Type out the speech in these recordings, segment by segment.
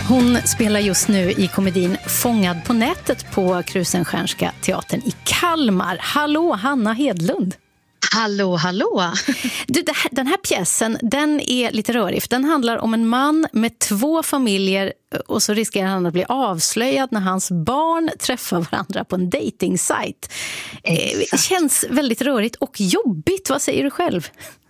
Hon spelar just nu i komedin Fångad på nätet på Krusenstjärnska teatern i Kalmar. Hallå, Hanna Hedlund. Hallå, hallå. Du, den här pjäsen, den är lite rörig. Den handlar om en man med 2 familjer och så riskerar han att bli avslöjad när hans barn träffar varandra på en dejtingsajt. Känns väldigt rörigt och jobbigt. Vad säger du själv?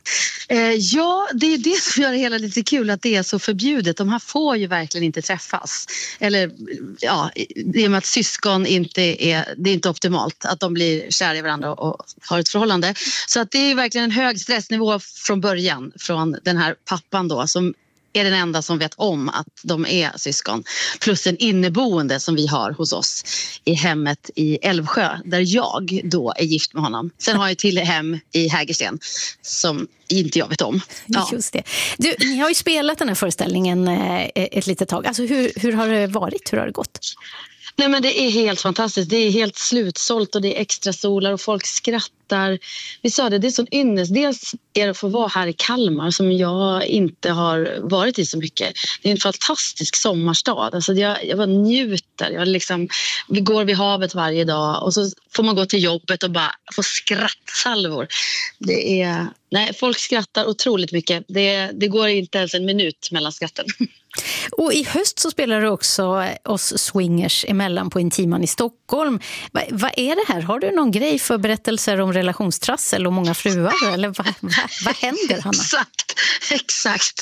Ja, det är det som gör det hela lite kul, att det är så förbjudet. De här får ju verkligen inte träffas. Eller ja, i och med att syskon det är inte optimalt att de blir kära i varandra och har ett förhållande. Så att det är verkligen en hög stressnivå från början från den här pappan då, som är den enda som vet om att de är syskon. Plus en inneboende som vi har hos oss i hemmet i Älvsjö, där jag då är gift med honom. Sen har jag till hem i Hägersten som inte jag vet om. Ja. Just det. Du, ni har ju spelat den här föreställningen ett litet tag. Alltså hur har det varit? Hur har det gått? Nej, men det är helt fantastiskt. Det är helt slutsålt och det är extra solar och folk skrattar. Vi sa det är sån ynnest. Dels är det att få vara här i Kalmar som jag inte har varit i så mycket. Det är en fantastisk sommarstad. Alltså jag bara njuter. Vi går vid havet varje dag och så får man gå till jobbet och bara få skrattsalvor. Folk skrattar otroligt mycket. Det går inte ens en minut mellan skratten. Och i höst så spelar du också oss swingers emellan på Intiman i Stockholm. Vad är det här? Har du någon grej för berättelser om relationstrassel och många fruar? Eller vad händer, Hanna? Exakt.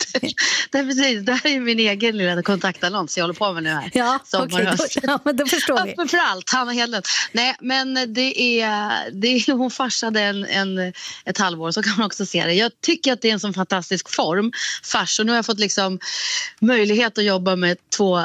Det här är min egen lilla kontaktannons jag håller på med nu här. Ja, okej. Men då förstår vi. För allt, Hanna Hedlund. Nej, men det är hon farsade ett halvår, så kan man också se det. Jag tycker att det är en sån fantastisk form, fars. Och nu har jag fått möjlighet att jobba med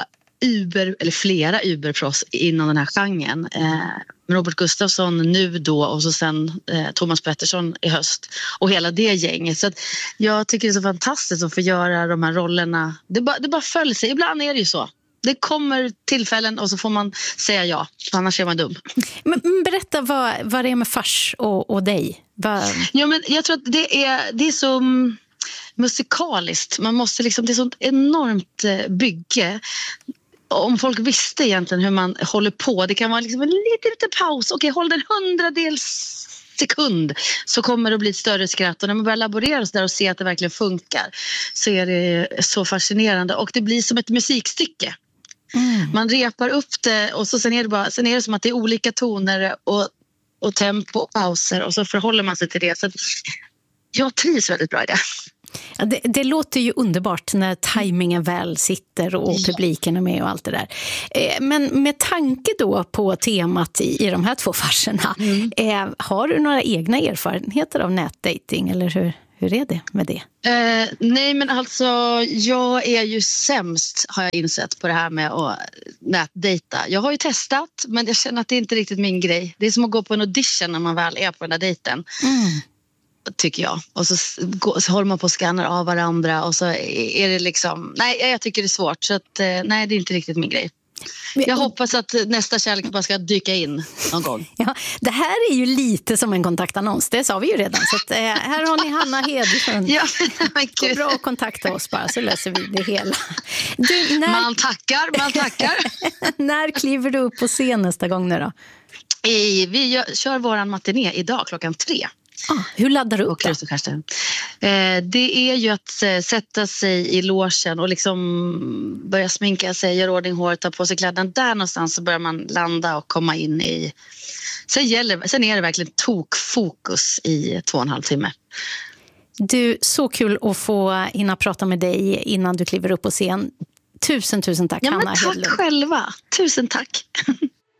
flera Uberproffs inom den här genren. Robert Gustafsson nu då och så sen Thomas Pettersson i höst och hela det gänget. Så att jag tycker det är så fantastiskt att få göra de här rollerna. Det bara följer sig. Ibland är det ju så. Det kommer tillfällen och så får man säga ja, annars är man dum. Men berätta vad det är med fars och dig. Ja, men jag tror att det är så musikaliskt. Man måste det är sånt enormt bygge. Om folk visste egentligen hur man håller på. Det kan vara en liten paus. Okej, håll den 100-dels sekund så kommer det att bli ett större skratt. Och när man börjar laborera så där och se att det verkligen funkar så är det så fascinerande. Och det blir som ett musikstycke. Man repar upp det och så sen är det som att det är olika toner och tempo och pauser och så förhåller man sig till det. Så jag trivs väldigt bra i det. Ja, det låter ju underbart när tajmingen väl sitter och publiken är med och allt det där. Men med tanke då på temat i de här 2 farserna, har du några egna erfarenheter av nätdating eller hur är det med det? Nej, men alltså jag är ju sämst, har jag insett, på det här med att nätdejta. Jag har ju testat, men jag känner att det inte är riktigt min grej. Det är som att gå på en audition när man väl är på den där dejten. Tycker jag. Och så håller man på och skannar av varandra och så är det nej, jag tycker det är svårt. Så att, nej, det är inte riktigt min grej. Jag hoppas att nästa kärlek bara ska dyka in någon gång. Ja, det här är ju lite som en kontaktannons, det sa vi ju redan. Så att, här har ni Hanna Hedlund. Ja, gå bra att kontakta oss bara så löser vi det hela. Man tackar. När kliver du upp på scen nästa gång nu då? Vi kör våran matiné idag 3:00. Hur laddar du upp då? Det är ju att sätta sig i logen och börja sminka sig, göra ordning håret, ta på sig kläderna. Där någonstans så börjar man landa och komma in i... Sen är det verkligen tokfokus i 2,5 timmar. Du, så kul att få hinna prata med dig innan du kliver upp på scen. Tusen tack, Hanna Hedlund. Tack själva. Tusen tack.